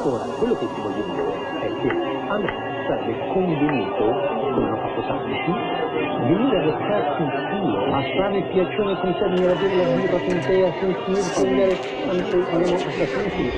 Ora, quello che ti voglio dire è che a me sarebbe convenuto, come hanno fatto tanti, venire a beccarsi il filo, a fare il piacere con te, venire a bere la birra con te, a sentirci, andare a Stati Uniti,